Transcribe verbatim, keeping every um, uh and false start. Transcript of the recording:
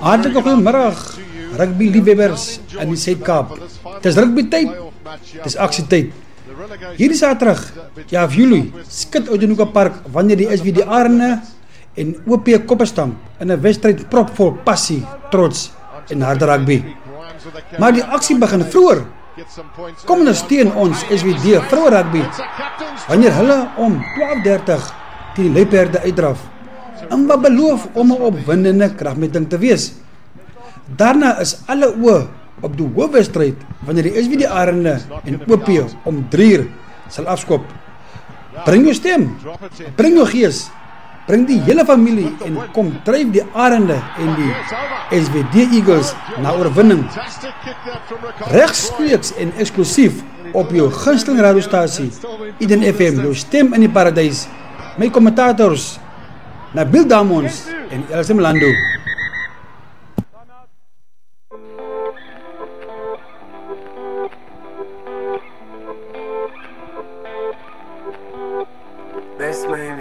Hartelijke goeiemiddag, rugby-liefhebbers in die Suid-Kaap. Het is rugby-tyd, het is actietyd. Hierdie Saterdag, ja Julie, skit Oudtshoorn Park wanneer die S V D Arende en O P Kopperstam in 'n wedstryd propvol passie, trots en harde rugby. Maar die aksie begin vroeër. Kom ondersteun ons S V D vroue rugby wanneer hulle om twaalf dertig teen die Luiperde uitdraf. En wat beloof om 'n opwindende kragmeting te wees. Daarna is alle oë op die hoofwedstryd wanneer die S V D Arende en O P om drie uur sal afskop. Bring jou stem, bring jou gees, bring die hele familie en kom dryf die Arende en die S V D Eagles na oorwinning. Regstreeks en eksklusief op jou gunsteling radiostasie Eden F M, jou stem in die paradys. My kommentators Nabil Damons en Elsie Mlando. Best man.